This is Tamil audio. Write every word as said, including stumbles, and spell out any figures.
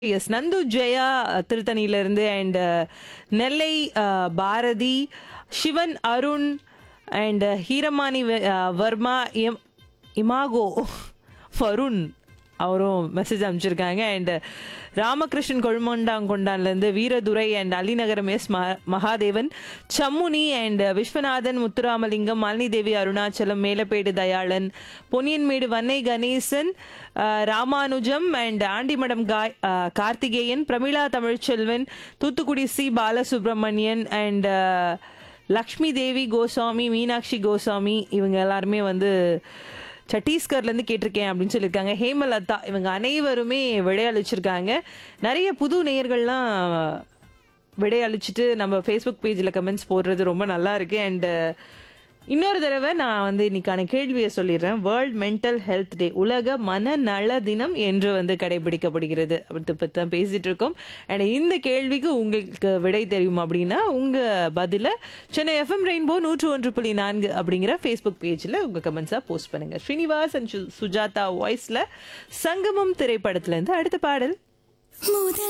S Nandu Jaya திருத்தணியிலிருந்து and Nellai ah, Bharathi Sivan Arun and ஹீரமானி வெ- அஹ், வர்மா எம் இமாகோ வருண் அவரும் மெசேஜ் அனுப்பிச்சிருக்காங்க and Ramakrishnan கொழுமண்டாங்கொண்டான்லேருந்து Veeradurai and Alinagaram S ம- Mahadevan Sammuni and Viswanathan Muthuramalingam Malini Devi Arunachalam Melapedu Dayalan Ponniyanmedu Vannai Ganesan ah, Ramanujam and Andimadam காய் அஹ், கார்த்திகேயன் பிரமிளா தமிழ்ச்செல்வன் தூத்துக்குடி சி பாலசுப்ரமணியன் அண்ட் லக்ஷ்மி தேவி கோசாமி மீனாட்சி கோசாமி இவங்க எல்லாருமே வந்து சத்தீஸ்கர்லேருந்து கேட்டிருக்கேன் அப்படின்னு சொல்லியிருக்காங்க. ஹேமலதா இவங்க அனைவருமே விடையளிச்சிருக்காங்க. நிறைய புது நேயர்கள்லாம் விடையளிச்சுட்டு நம்ம ஃபேஸ்புக் பேஜில் கமெண்ட்ஸ் போடுறது ரொம்ப நல்லா இருக்கு. அண்ட் இன்னொரு தடவை நான் வந்து இன்னைக்கான கேள்வியை சொல்லிடுறேன். வேர்ல்ட் மென்டல் ஹெல்த் டே, உலக மனநல தினம் என்று வந்து கடைபிடிக்கப்படுகிறது அப்படி பற்றி தான் பேசிட்டு இருக்கோம். அண்ட் இந்த கேள்விக்கு உங்களுக்கு விடை தெரியும் அப்படின்னா உங்க பதில சென்னை எஃப்எம் ரெயின்போ நூற்று ஒன்று புள்ளி நான்கு அப்படிங்கிற ஃபேஸ்புக் பேஜில் உங்க கமெண்ட்ஸாக போஸ்ட் பண்ணுங்க. ஸ்ரீனிவாஸ் அண்ட் சு- சுஜாதா வாய்ஸ்ல சங்கமம் திரைப்படத்துல இருந்து அடுத்த பாடல். முதல்